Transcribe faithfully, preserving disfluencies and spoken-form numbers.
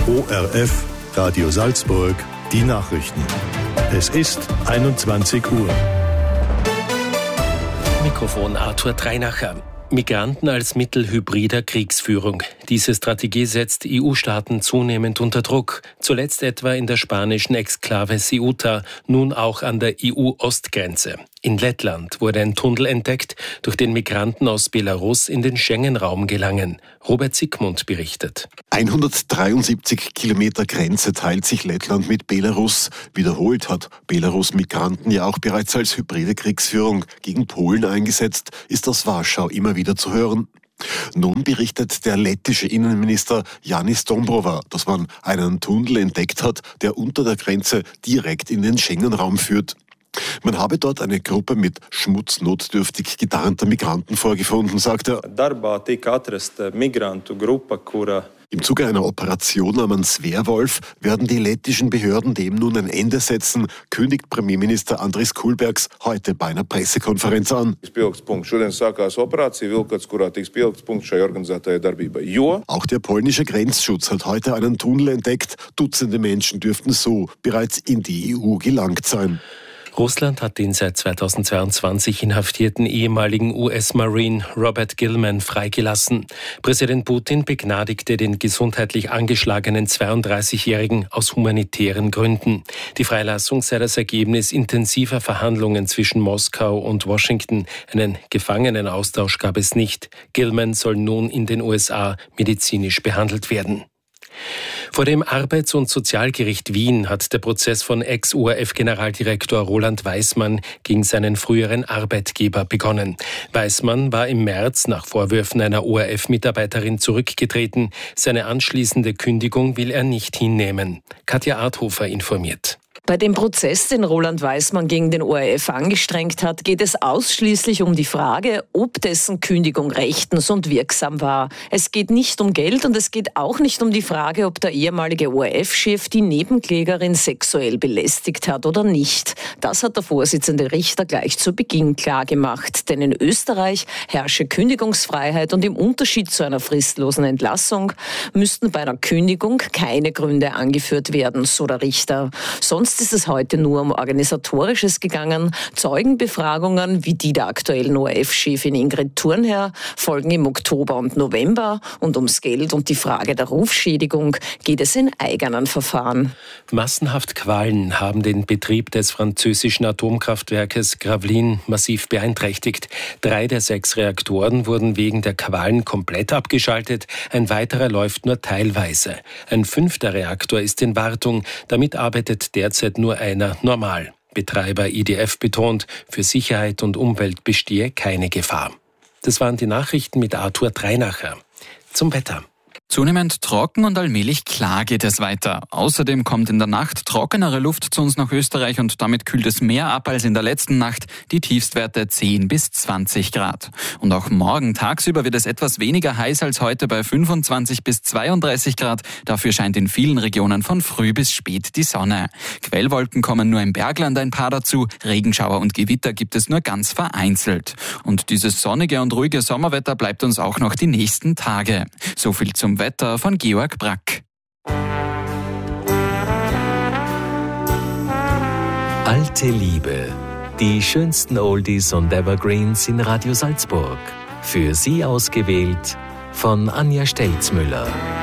O R F, Radio Salzburg, die Nachrichten. Es ist einundzwanzig Uhr. Mikrofon Arthur Dreinacher. Migranten als Mittel hybrider Kriegsführung. Diese Strategie setzt E U-Staaten zunehmend unter Druck. Zuletzt etwa in der spanischen Exklave Ceuta, nun auch an der E U-Ostgrenze. In Lettland wurde ein Tunnel entdeckt, durch den Migranten aus Belarus in den Schengen-Raum gelangen. Robert Siegmund berichtet. hundertdreiundsiebzig Kilometer Grenze teilt sich Lettland mit Belarus. Wiederholt hat Belarus Migranten ja auch bereits als hybride Kriegsführung gegen Polen eingesetzt, ist aus Warschau immer wieder zu hören. Nun berichtet der lettische Innenminister Janis Dombrova, dass man einen Tunnel entdeckt hat, der unter der Grenze direkt in den Schengen-Raum führt. Man habe dort eine Gruppe mit schmutznotdürftig getarnter Migranten vorgefunden, sagt er. Im Zuge einer Operation namens Werwolf werden die lettischen Behörden dem nun ein Ende setzen, kündigt Premierminister Andris Kulbergs heute bei einer Pressekonferenz an. Auch der polnische Grenzschutz hat heute einen Tunnel entdeckt. Dutzende Menschen dürften so bereits in die E U gelangt sein. Russland hat den seit zweitausendzweiundzwanzig inhaftierten ehemaligen U S-Marine Robert Gilman freigelassen. Präsident Putin begnadigte den gesundheitlich angeschlagenen zweiunddreißigjährigen aus humanitären Gründen. Die Freilassung sei das Ergebnis intensiver Verhandlungen zwischen Moskau und Washington. Einen Gefangenenaustausch gab es nicht. Gilman soll nun in den U S A medizinisch behandelt werden. Vor dem Arbeits- und Sozialgericht Wien hat der Prozess von Ex-O R F-Generaldirektor Roland Weismann gegen seinen früheren Arbeitgeber begonnen. Weismann war im März nach Vorwürfen einer O R F-Mitarbeiterin zurückgetreten. Seine anschließende Kündigung will er nicht hinnehmen. Katja Arthofer informiert. Bei dem Prozess, den Roland Weismann gegen den O R F angestrengt hat, geht es ausschließlich um die Frage, ob dessen Kündigung rechtens und wirksam war. Es geht nicht um Geld und es geht auch nicht um die Frage, ob der ehemalige O R F-Chef die Nebenklägerin sexuell belästigt hat oder nicht. Das hat der Vorsitzende Richter gleich zu Beginn klargemacht. Denn in Österreich herrsche Kündigungsfreiheit und im Unterschied zu einer fristlosen Entlassung müssten bei einer Kündigung keine Gründe angeführt werden, so der Richter. Sonst ist es heute nur um Organisatorisches gegangen. Zeugenbefragungen wie die der aktuellen O R F-Chefin Ingrid Thurnherr folgen im Oktober und November. Und ums Geld und die Frage der Rufschädigung geht es in eigenen Verfahren. Massenhaft Quallen haben den Betrieb des französischen Atomkraftwerkes Gravelines massiv beeinträchtigt. Drei der sechs Reaktoren wurden wegen der Quallen komplett abgeschaltet. Ein weiterer läuft nur teilweise. Ein fünfter Reaktor ist in Wartung. Damit arbeitet derzeit nur einer normal. Betreiber I D F betont, für Sicherheit und Umwelt bestehe keine Gefahr. Das waren die Nachrichten mit Arthur Dreinacher. Zum Wetter. Zunehmend trocken und allmählich klar geht es weiter. Außerdem kommt in der Nacht trockenere Luft zu uns nach Österreich und damit kühlt es mehr ab als in der letzten Nacht, die Tiefstwerte zehn bis zwanzig Grad. Und auch morgen tagsüber wird es etwas weniger heiß als heute bei fünfundzwanzig bis zweiunddreißig Grad. Dafür scheint in vielen Regionen von früh bis spät die Sonne. Quellwolken kommen nur im Bergland ein paar dazu, Regenschauer und Gewitter gibt es nur ganz vereinzelt. Und dieses sonnige und ruhige Sommerwetter bleibt uns auch noch die nächsten Tage. So viel zum Wetter von Georg Brack. Alte Liebe. Die schönsten Oldies und Evergreens in Radio Salzburg. Für Sie ausgewählt von Anja Stelzmüller.